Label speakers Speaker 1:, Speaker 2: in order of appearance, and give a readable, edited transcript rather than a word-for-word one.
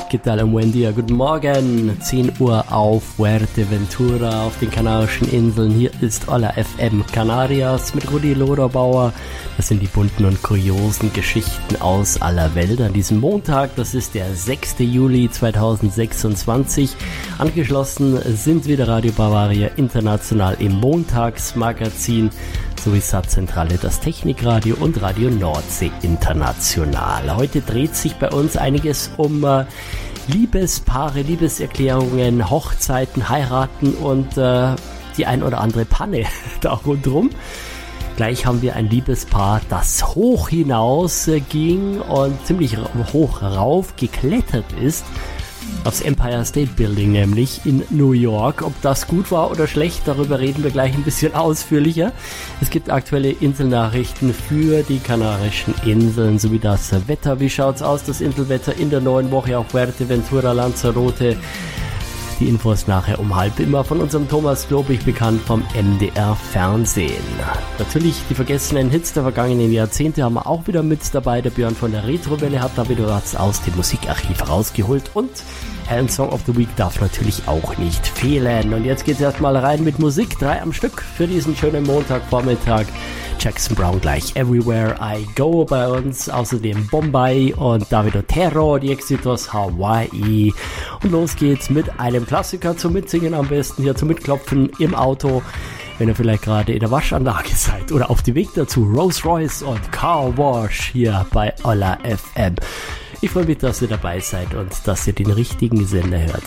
Speaker 1: ¿Qué tal? Un buen día. Guten Morgen. 10 Uhr auf Fuerteventura auf den Kanarischen Inseln. Hier ist Olla FM Canarias mit Rudi Loderbauer. Das sind die bunten und kuriosen Geschichten aus aller Welt an diesem Montag. Das ist der 6. Juli 2026. Angeschlossen sind wieder Radio Bavaria International im Montagsmagazin sowie Satzzentrale, das Technikradio und Radio Nordsee International. Heute dreht sich bei uns einiges um Liebespaare, Liebeserklärungen, Hochzeiten, Heiraten und die ein oder andere Panne da rundherum. Gleich haben wir ein Liebespaar, das hoch hinaus ging und ziemlich hoch rauf geklettert ist. Aufs Empire State Building nämlich in New York. Ob das gut war oder schlecht, darüber reden wir gleich ein bisschen ausführlicher. Es gibt aktuelle Inselnachrichten für die Kanarischen Inseln sowie das Wetter. Wie schaut's aus, das Inselwetter in der neuen Woche auf Fuerteventura, Lanzarote? Die Infos nachher um halb, immer von unserem Thomas Globig, bekannt vom MDR Fernsehen. Natürlich die vergessenen Hits der vergangenen Jahrzehnte haben wir auch wieder mit dabei. Der Björn von der Retrowelle hat da wieder was aus dem Musikarchiv rausgeholt und ein Song of the Week darf natürlich auch nicht fehlen. Und jetzt geht's erstmal rein mit Musik, 3 am Stück für diesen schönen Montagvormittag. Jackson Brown gleich Everywhere I Go bei uns, außerdem Bombay und David Otero, die Exitos Hawaii. Und los geht's mit einem Klassiker zum Mitsingen, am besten hier zum Mitklopfen im Auto, wenn ihr vielleicht gerade in der Waschanlage seid oder auf dem Weg dazu. Rolls Royce und Car Wash hier bei Olla FM. Ich freue mich, dass ihr dabei seid und dass ihr den richtigen Sender hört.